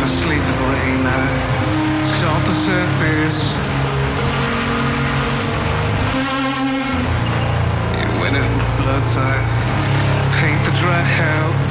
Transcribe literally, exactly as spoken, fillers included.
sleep in rain, I salt the surface. You win it in floods, I paint the dry out.